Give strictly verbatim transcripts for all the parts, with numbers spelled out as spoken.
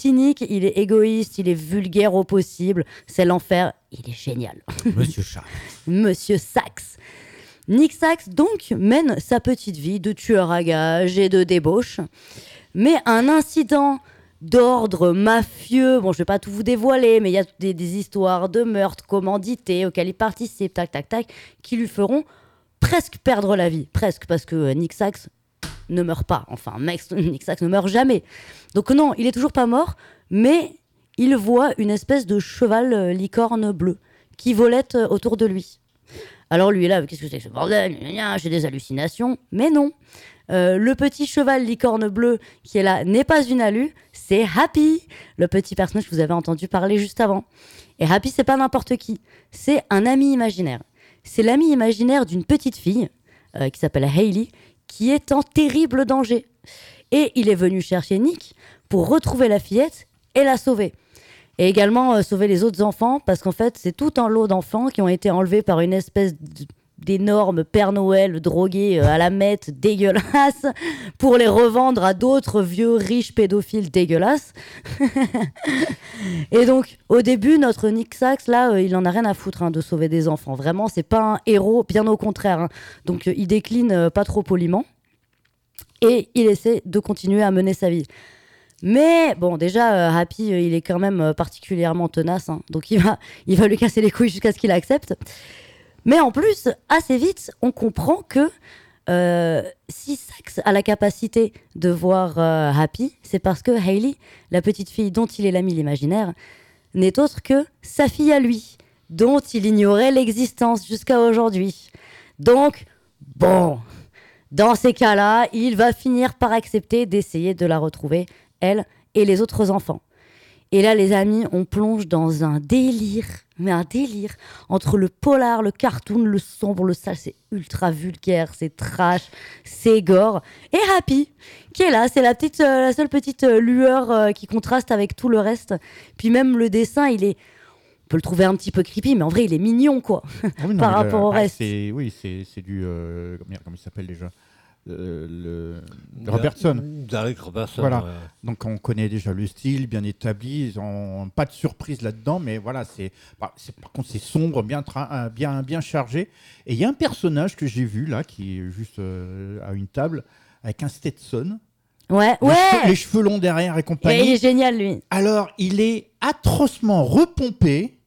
cynique, il est égoïste, il est vulgaire au possible. C'est l'enfer. Il est génial. Monsieur Chat. Monsieur Sax. Nick Sax, donc, mène sa petite vie de tueur à gages et de débauche. Mais un incident d'ordre mafieux, bon, je vais pas tout vous dévoiler, mais il y a des, des histoires de meurtres commandités auxquels il participe, tac, tac, tac, qui lui feront presque perdre la vie. Presque, parce que Nick Sax ne meurt pas. Enfin, Max, Nick Sax ne meurt jamais. Donc non, il est toujours pas mort, mais il voit une espèce de cheval euh, licorne bleu qui volette euh, autour de lui. Alors lui est là, qu'est-ce que c'est que ce bordel ? J'ai des hallucinations. Mais non. Euh, le petit cheval licorne bleu qui est là n'est pas une halu, c'est Happy, le petit personnage que vous avez entendu parler juste avant. Et Happy, c'est pas n'importe qui, c'est un ami imaginaire. C'est l'ami imaginaire d'une petite fille euh, qui s'appelle Hailey, qui est en terrible danger. Et il est venu chercher Nick pour retrouver la fillette et la sauver. Et également euh, sauver les autres enfants, parce qu'en fait, c'est tout un lot d'enfants qui ont été enlevés par une espèce d- d'énorme Père Noël drogué euh, à la meth dégueulasse pour les revendre à d'autres vieux riches pédophiles dégueulasses. Et donc, au début, notre Nick Sax, là, euh, il en a rien à foutre hein, de sauver des enfants. Vraiment, c'est pas un héros, bien au contraire. Hein. Donc, euh, il décline euh, pas trop poliment. Et il essaie de continuer à mener sa vie. Mais bon, déjà, euh, Happy, euh, il est quand même euh, particulièrement tenace. Hein, donc, il va, il va lui casser les couilles jusqu'à ce qu'il accepte. Mais en plus, assez vite, on comprend que euh, si Sax a la capacité de voir euh, Happy, c'est parce que Hailey, la petite fille dont il est l'ami l'imaginaire, n'est autre que sa fille à lui, dont il ignorait l'existence jusqu'à aujourd'hui. Donc, bon, dans ces cas-là, il va finir par accepter d'essayer de la retrouver, elle et les autres enfants. Et là, les amis, on plonge dans un délire, mais un délire, entre le polar, le cartoon, le sombre, le sale, c'est ultra vulgaire, c'est trash, c'est gore. Et Happy, qui est là, c'est la, petite, euh, la seule petite euh, lueur euh, qui contraste avec tout le reste. Puis même le dessin, il est... On peut le trouver un petit peu creepy, mais en vrai, il est mignon, quoi, ah oui, non, par rapport le, au bah, reste. C'est, oui, c'est, c'est du... Euh, merde, comment il s'appelle déjà euh, le, Robertson. Derek Robertson. Voilà. Ouais. Donc on connaît déjà le style, bien établi, ils n'ont pas de surprise là-dedans, mais voilà, c'est, bah, c'est, par contre c'est sombre, bien, tra- bien, bien chargé. Et il y a un personnage que j'ai vu là, qui est juste euh, à une table, avec un Stetson. Ouais, les ouais cheveux, les cheveux longs derrière et compagnie. Et il est génial, lui. Alors, il est atrocement repompé,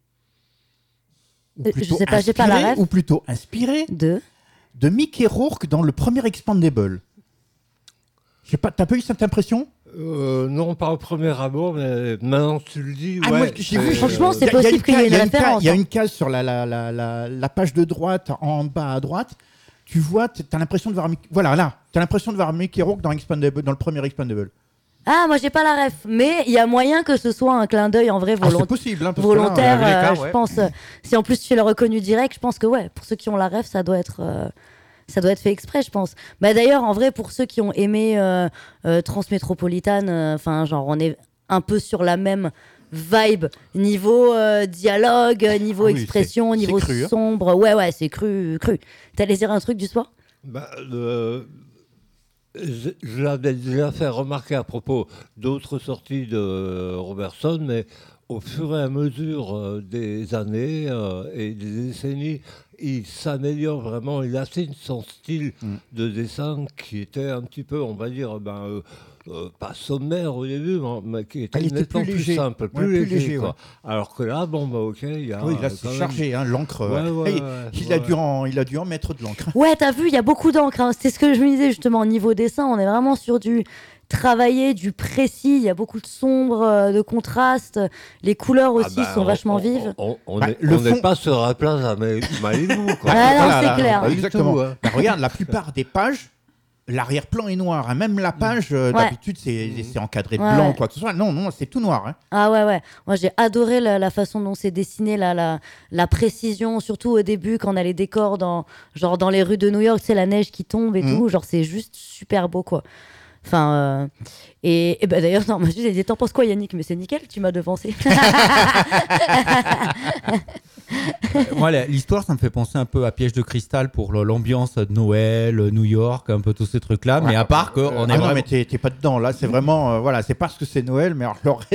ou Euh, plutôt je sais pas, j'ai pas inspiré, la ref. ou plutôt inspiré De de Mickey Rourke dans le premier Expandable. Je sais pas, t'as pas eu cette impression ? Euh, non, pas au premier abord, mais maintenant que tu le dis, Ah, ouais. moi, j'ai vu, franchement, c'est Il y a- il y a possible qu'il y ait case- une il y a case- référence, Il y a hein. une case sur la, la, la, la, la page de droite, en bas à droite. Tu vois, t'as l'impression de voir... Mickey- Voilà, là. T'as l'impression de voir Mickey Rourke dans, Expandable, dans le premier Expandable. Ah, moi, j'ai pas la ref. Mais il y a moyen que ce soit un clin d'œil en vrai Ah, volont- c'est possible. Hein, parce que là, volontaire. on a vu les euh, cas, je ouais. pense. euh, si en plus tu l'as reconnu direct, je pense que ouais, pour ceux qui ont la ref, ça doit être... euh, Ça doit être fait exprès, je pense. Bah, d'ailleurs, en vrai, pour ceux qui ont aimé euh, euh, Transmétropolitane, enfin, euh, genre, on est un peu sur la même vibe, niveau euh, dialogue, niveau Ah oui, expression, c'est- niveau c'est cru, hein. sombre. Ouais, ouais, c'est cru, cru. T'allais dire un truc du soir ? Bah, le- je, je l'avais déjà fait remarquer à propos d'autres sorties de Robertson, mais au fur et à mesure euh, des années euh, et des décennies, il s'améliore vraiment, il affine son style Mm. de dessin qui était un petit peu, on va dire, ben, euh, euh, pas sommaire au début, mais, mais qui était Ah, il était nettement plus plus, léger. simple, Ouais, plus, plus léger. léger, quoi. ouais. Alors que là, bon, bah ok, il y a. Oui, là, euh, c'est quand chargé, hein, l'encre. Ouais, ouais, Hey, ouais, il, ouais, a dû ouais. en, il a dû en mettre de l'encre. Ouais, t'as vu, il y a beaucoup d'encre. Hein. C'est ce que je me disais justement. Au niveau dessin, on est vraiment sur du travaillé, du précis. Il y a beaucoup de sombre, euh, de contraste. Les couleurs aussi Ah bah, sont on- vachement on- vives. On on Bah, n'est le on n'est fond- pas sur la place à Ma- Malibu, quoi. Ah non, c'est là, clair. bah, exactement. Du tout, hein. Bah, regarde, la plupart des pages, l'arrière-plan est noir. Hein. Même la page, euh, Ouais. d'habitude, c'est, c'est encadré de Ouais, blanc, ouais. quoi que ce soit. Non, non, c'est tout noir. Hein. Ah ouais, ouais. Moi, j'ai adoré la, la façon dont c'est dessiné, la, la, la précision, surtout au début, quand on a les décors dans, genre dans les rues de New York, c'est la neige qui tombe et Mhm. tout. Genre, c'est juste super beau, quoi. Enfin, euh, et, et bah, d'ailleurs, non, moi, je disais, t'en penses quoi, Yannick? Mais c'est nickel, tu m'as devancé. Moi, la- l'histoire, ça me fait penser un peu à Piège de cristal pour le- l'ambiance de Noël, New York, un peu tous ces trucs-là. Mais à part qu'on Euh, est ah vraiment... non, mais t'es, t'es pas dedans. Là, c'est vraiment. euh, voilà, c'est parce que c'est Noël, mais alors, le reste